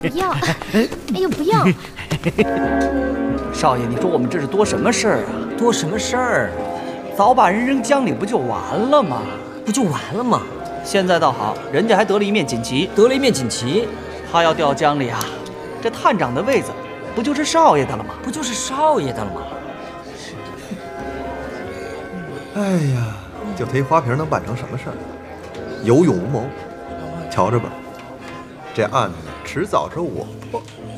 不要！哎呦，不要！ 少爷，你说我们这是多什么事儿啊？ 多什么事儿？ 早把人扔江里不就完了吗？ 不就完了吗？ 现在倒好，人家还得了一面锦旗。 得了一面锦旗， 他要掉江里啊，这探长的位子不就是少爷的了吗？ 不就是少爷的了吗？ 哎呀，就忒花瓶能办成什么事儿？有勇无谋，瞧着吧，这案子迟早是我破。